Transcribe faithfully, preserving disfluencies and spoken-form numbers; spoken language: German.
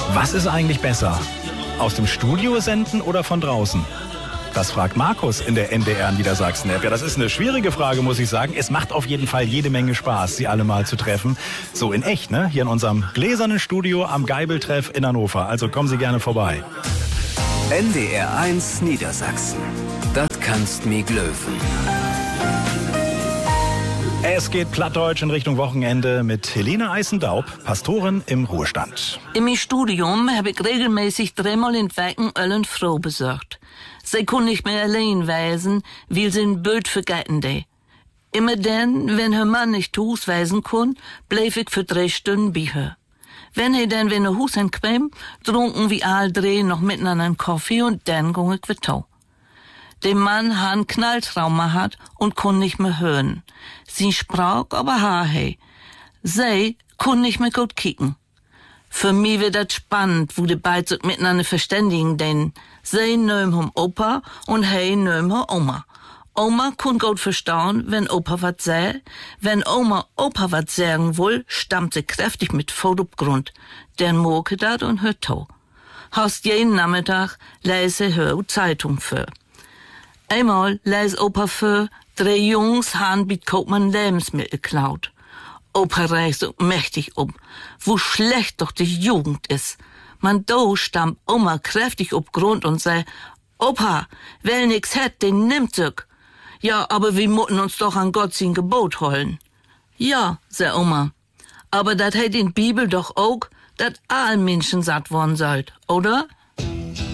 Was ist eigentlich besser? Aus dem Studio senden oder von draußen? Das fragt Markus in der N D R Niedersachsen-App. Ja, das ist eine schwierige Frage, muss ich sagen. Es macht auf jeden Fall jede Menge Spaß, Sie alle mal zu treffen. So in echt, ne? Hier in unserem gläsernen Studio am Geibeltreff in Hannover. Also kommen Sie gerne vorbei. N D R eins Niedersachsen. Das kannst mi glöwen. Es geht plattdeutsch in Richtung Wochenende mit Helene Eisendaub, Pastorin im Ruhestand. Im Studium habe ich regelmäßig dreimal in Wecken eine Frau besorgt. Sie kann nicht mehr allein weisen, weil sie ein Bild vergessen de. Immer dann, wenn her Mann nicht Hus weisen kann, bleib ich für drei Stunden bei her. Wenn er dann, wenn er Hus entquem, trunken wir all drei noch miteinander einen Kaffee und dann ging ich wieder. Der Mann hat ein Knalltrauma hat und kann nicht mehr hören. Sie sprach aber ha hey. Sie kann nicht mehr gut kicken. Für mich wird das spannend, wo die beiden sich miteinander verständigen, denn sie nehmen hum Opa und hey nehmen hum Oma. Oma kann gut verstehen, wenn Opa wat säh. Wenn Oma Opa wat sagen will, stammt sie kräftig mit Fotogrund. Dann moke dat und hört to. Hast jeden Nachmittag lese hör Zeitung für. Einmal les Opa für, drei Jungs han mit Kopmann Lebensmittel klaut. Opa reicht so mächtig um, wo schlecht doch die Jugend ist. Man do stammt Oma kräftig ob Grund und sei, Opa, wer nix hat, den nimmt sich. Ja, aber wir mutten uns doch an Gott sein Gebot holen. Ja, sei Oma, aber dat hat in Bibel doch auch, dat all Menschen satt worden sollt, oder?